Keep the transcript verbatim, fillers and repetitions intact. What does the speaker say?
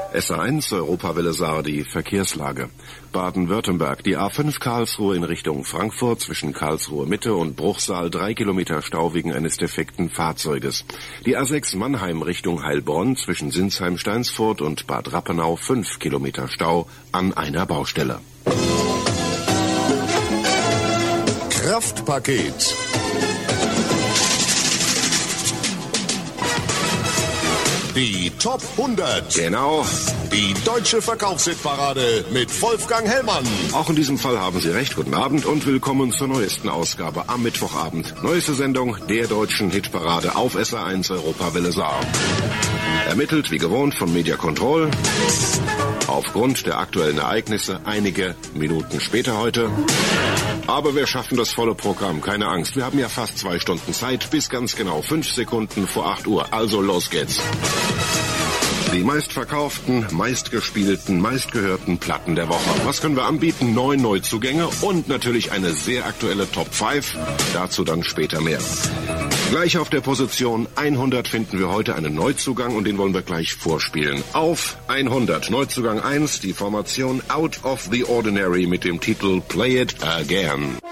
S A eins, Europawelle Saar, die Verkehrslage. Baden-Württemberg, die A fünf Karlsruhe in Richtung Frankfurt, zwischen Karlsruhe Mitte und Bruchsal, drei Kilometer Stau wegen eines defekten Fahrzeuges. Die A sechs Mannheim Richtung Heilbronn, zwischen Sinsheim-Steinsfurt und Bad Rappenau, fünf Kilometer Stau an einer Baustelle. Kraftpaket. Die Top hundert. Genau. Die deutsche Verkaufshitparade mit Wolfgang Hellmann. Auch in diesem Fall haben Sie recht. Guten Abend und willkommen zur neuesten Ausgabe am Mittwochabend. Neueste Sendung der deutschen Hitparade auf S A eins Europawelle Saar. Ermittelt wie gewohnt von Media Control. Aufgrund der aktuellen Ereignisse einige Minuten später heute. Aber wir schaffen das volle Programm, keine Angst. Wir haben ja fast zwei Stunden Zeit, bis ganz genau fünf Sekunden vor acht Uhr. Also los geht's. Die meistverkauften, meistgespielten, meistgehörten Platten der Woche. Was können wir anbieten? Neun Neuzugänge und natürlich eine sehr aktuelle Top fünf. Dazu dann später mehr. Gleich auf der Position hundert finden wir heute einen Neuzugang und den wollen wir gleich vorspielen. Auf hundert, Neuzugang eins, die Formation Out of the Ordinary mit dem Titel Play It Again.